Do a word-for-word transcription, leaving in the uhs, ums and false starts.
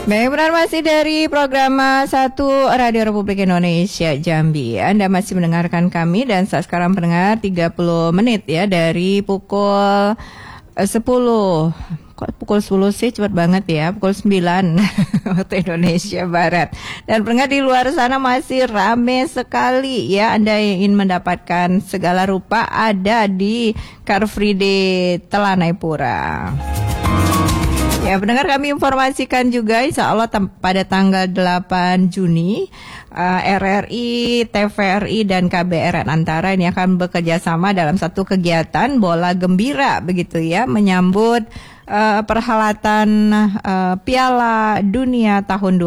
Baik, benar masih dari program satu Radio Republik Indonesia Jambi. Anda masih mendengarkan kami dan saat sekarang pendengar tiga puluh menit ya dari pukul sepuluh. Kok pukul sepuluh sih cepat banget ya, pukul sembilan waktu Indonesia Barat. Dan pendengar di luar sana masih rame sekali ya. Anda yang ingin mendapatkan segala rupa ada di Car Free Day Telanai Pura. Ya, pendengar kami informasikan juga insya Allah tem- pada tanggal delapan Juni uh, R R I, T V R I dan K B R N Antara ini akan bekerja sama dalam satu kegiatan bola gembira begitu ya, menyambut uh, perhelatan uh, Piala Dunia tahun